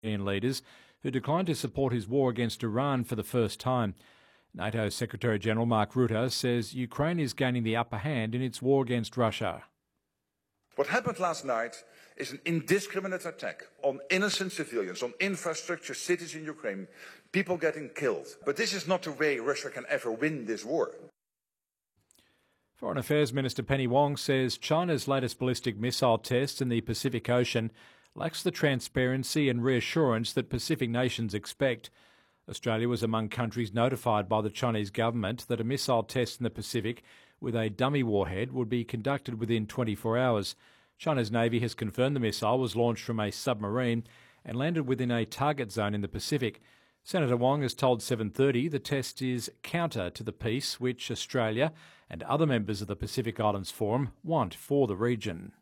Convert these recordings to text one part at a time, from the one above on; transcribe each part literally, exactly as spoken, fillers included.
leaders who declined to support his war against Iran for the first time. NATO Secretary-General Mark Rutte says Ukraine is gaining the upper hand in its war against Russia. What happened last night is an indiscriminate attack on innocent civilians, on infrastructure, cities in Ukraine, people getting killed. But this is not the way Russia can ever win this war. Foreign Affairs Minister Penny Wong says China's latest ballistic missile test in the Pacific Ocean lacks the transparency and reassurance that Pacific nations expect. Australia was among countries notified by the Chinese government that a missile test in the Pacific with a dummy warhead would be conducted within twenty-four hours. China's Navy has confirmed the missile was launched from a submarine and landed within a target zone in the Pacific. Senator Wong has told seven thirty the test is counter to the peace which Australia and other members of the Pacific Islands Forum want for the region.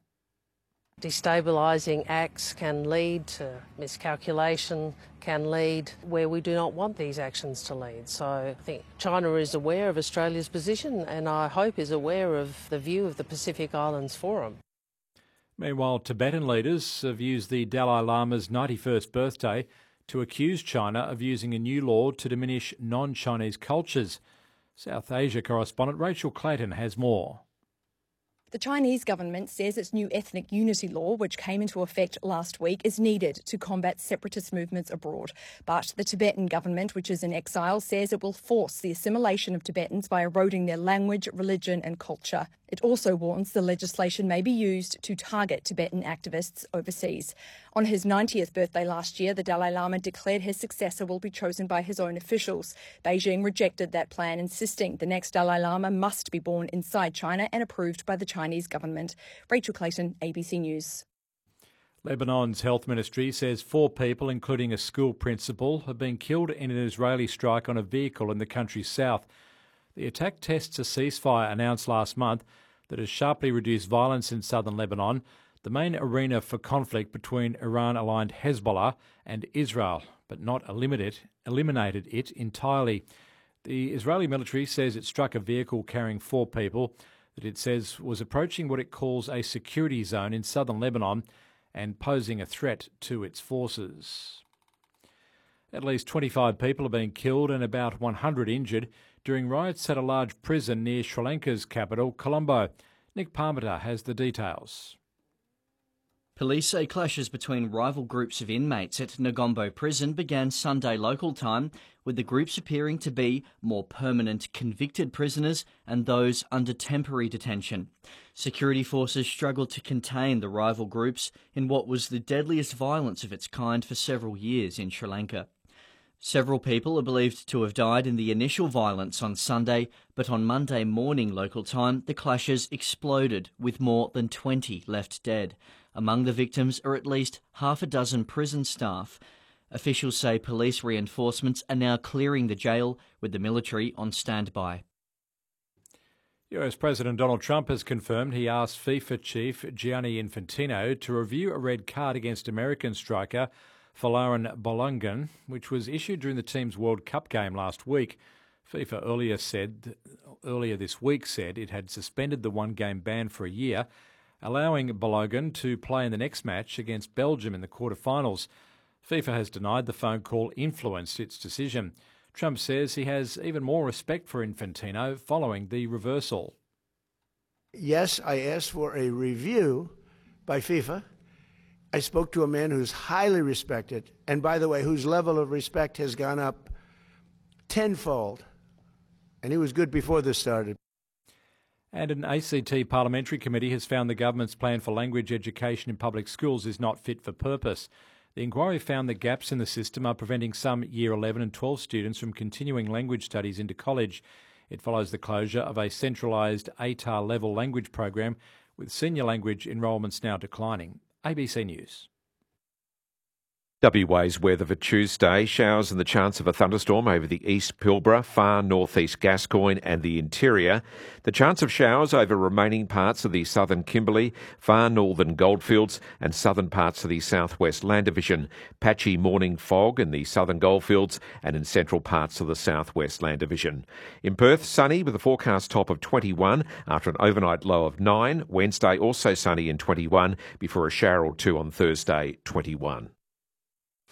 Destabilising acts can lead to miscalculation, can lead where we do not want these actions to lead. So I think China is aware of Australia's position and I hope is aware of the view of the Pacific Islands Forum. Meanwhile, Tibetan leaders have used the Dalai Lama's ninety-first birthday to accuse China of using a new law to diminish non-Chinese cultures. South Asia correspondent Rachel Clayton has more. The Chinese government says its new ethnic unity law, which came into effect last week, is needed to combat separatist movements abroad. But the Tibetan government, which is in exile, says it will force the assimilation of Tibetans by eroding their language, religion and culture. It also warns the legislation may be used to target Tibetan activists overseas. On his ninetieth birthday last year, the Dalai Lama declared his successor will be chosen by his own officials. Beijing rejected that plan, insisting the next Dalai Lama must be born inside China and approved by the Chinese government. Rachel Clayton, A B C News. Lebanon's health ministry says four people, including a school principal, have been killed in an Israeli strike on a vehicle in the country's south. The attack tests a ceasefire announced last month that has sharply reduced violence in southern Lebanon, the main arena for conflict between Iran-aligned Hezbollah and Israel, but not eliminate, eliminated it entirely. The Israeli military says it struck a vehicle carrying four people that it says was approaching what it calls a security zone in southern Lebanon and posing a threat to its forces. At least twenty-five people have been killed and about one hundred injured during riots at a large prison near Sri Lanka's capital, Colombo. Nick Parmenter has the details. Police say clashes between rival groups of inmates at Negombo Prison began Sunday local time, with the groups appearing to be more permanent convicted prisoners and those under temporary detention. Security forces struggled to contain the rival groups in what was the deadliest violence of its kind for several years in Sri Lanka. Several people are believed to have died in the initial violence on Sunday, but on Monday morning local time, the clashes exploded with more than twenty left dead. Among the victims are at least half a dozen prison staff. Officials say police reinforcements are now clearing the jail with the military on standby. U S President Donald Trump has confirmed he asked FIFA chief Gianni Infantino to review a red card against American striker Folarin Balogun, which was issued during the team's World Cup game last week. FIFA earlier said, earlier this week said it had suspended the one-game ban for a year, allowing Balogun to play in the next match against Belgium in the quarterfinals. FIFA has denied the phone call influenced its decision. Trump says he has even more respect for Infantino following the reversal. Yes, I asked for a review by FIFA. I spoke to a man who's highly respected, and by the way, whose level of respect has gone up tenfold. And he was good before this started. And an A C T parliamentary committee has found the government's plan for language education in public schools is not fit for purpose. The inquiry found that gaps in the system are preventing some Year eleven and twelve students from continuing language studies into college. It follows the closure of a centralised A T A R-level language program, with senior language enrolments now declining. A B C News. W A's weather for Tuesday. Showers and the chance of a thunderstorm over the East Pilbara, far northeast Gascoyne and the interior. The chance of showers over remaining parts of the southern Kimberley, far northern Goldfields and southern parts of the southwest Land Division. Patchy morning fog in the southern Goldfields and in central parts of the southwest Land Division. In Perth, sunny with a forecast top of twenty-one after an overnight low of nine. Wednesday also sunny in twenty-one before a shower or two on Thursday, twenty-one.